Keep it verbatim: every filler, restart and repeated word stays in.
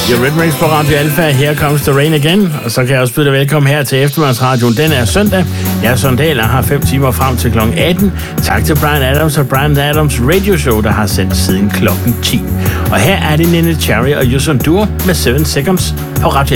The Rhythm på Radio Alpha. Here comes the rain again. Og så kan jeg også byde dig velkommen her til eftermiddagsradioen. Den er søndag. Jeg er Sondal og har fem timer frem til klokken atten. Tak til Bryan Adams og Bryan Adams Radio Show, der har sendt siden klokken ti. Og her er det Neneh Cherry og Youssou N'Dour med seven seconds på Radio